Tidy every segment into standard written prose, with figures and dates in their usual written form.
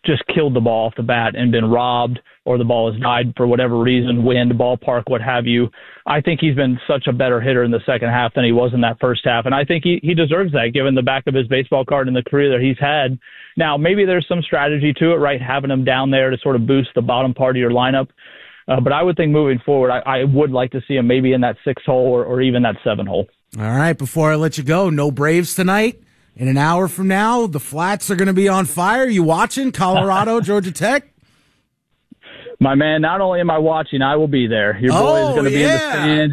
just killed the ball off the bat and been robbed, or the ball has died for whatever reason, wind, ballpark, what have you. I think he's been such a better hitter in the second half than he was in that first half. And I think he deserves that, given the back of his baseball card and the career that he's had. Now, maybe there's some strategy to it, right? Having him down there to sort of boost the bottom part of your lineup. But I would think moving forward, I would like to see him maybe in that 6 hole or even that 7 hole. All right. Before I let you go, no Braves tonight. In an hour from now, the Flats are going to be on fire. You watching Colorado, Georgia Tech? My man, not only am I watching, I will be there. Your boy is going to be in the stands.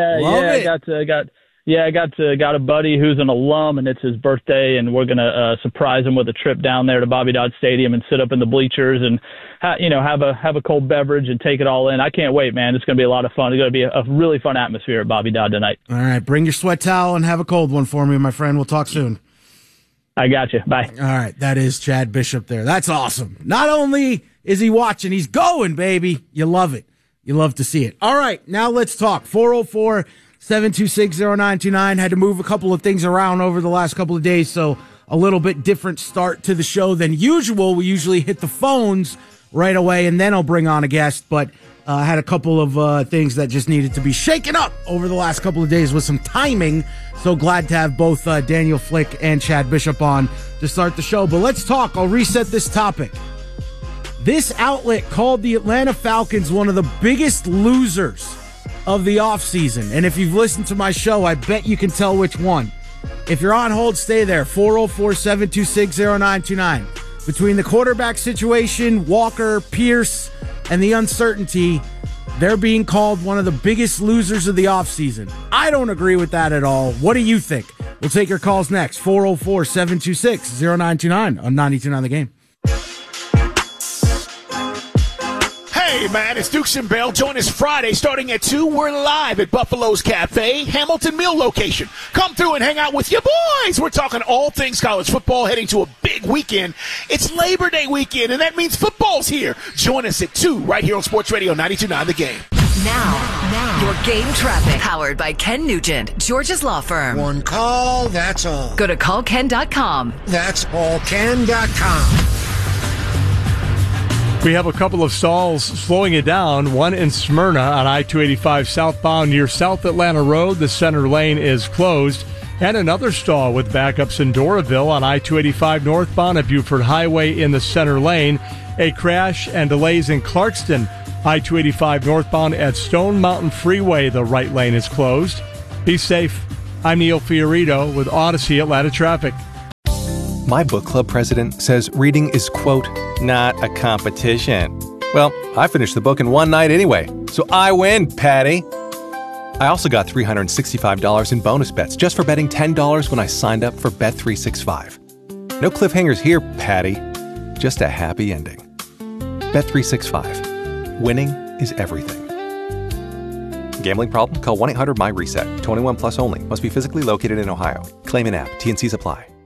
I got a buddy who's an alum, and it's his birthday, and we're going to surprise him with a trip down there to Bobby Dodd Stadium and sit up in the bleachers and have a cold beverage and take it all in. I can't wait, man. It's going to be a lot of fun. It's going to be a really fun atmosphere at Bobby Dodd tonight. All right, bring your sweat towel and have a cold one for me, my friend. We'll talk soon. I got you. Bye. All right, that is Chad Bishop there. That's awesome. Not only is he watching, he's going, baby. You love it. You love to see it. All right, now let's talk. 404-726-0929. Had to move a couple of things around over the last couple of days, so a little bit different start to the show than usual. We usually hit the phones right away, and then I'll bring on a guest, but I had a couple of things that just needed to be shaken up over the last couple of days with some timing. So glad to have both Daniel Flick and Chad Bishop on to start the show. But let's talk. I'll reset this topic. This outlet called the Atlanta Falcons one of the biggest losers of the offseason. And if you've listened to my show, I bet you can tell which one. If you're on hold, stay there. 404-726-0929. Between the quarterback situation, Walker, Pierce, and the uncertainty, they're being called one of the biggest losers of the offseason. I don't agree with that at all. What do you think? We'll take your calls next. 404-726-0929 on 92.9 The Game. Hey, man, it's Dukes and Bell. Join us Friday starting at 2. We're live at Buffalo's Cafe, Hamilton Mill location. Come through and hang out with your boys. We're talking all things college football, heading to a big weekend. It's Labor Day weekend, and that means football's here. Join us at 2 right here on Sports Radio 92.9 The Game. Now, your game traffic. Powered by Ken Nugent, George's Law Firm. One call, that's all. Go to callken.com. That's allken.com. We have a couple of stalls slowing it down. One in Smyrna on I-285 southbound near South Atlanta Road. The center lane is closed. And another stall with backups in Doraville on I-285 northbound at Buford Highway in the center lane. A crash and delays in Clarkston. I-285 northbound at Stone Mountain Freeway. The right lane is closed. Be safe. I'm Neil Fiorito with Odyssey Atlanta Traffic. My book club president says reading is, quote, not a competition. Well, I finished the book in one night anyway, so I win, Patty. I also got $365 in bonus bets just for betting $10 when I signed up for Bet365. No cliffhangers here, Patty. Just a happy ending. Bet365. Winning is everything. Gambling problem? Call 1-800-MY-RESET. 21 plus only. Must be physically located in Ohio. Claim in app. T&Cs apply.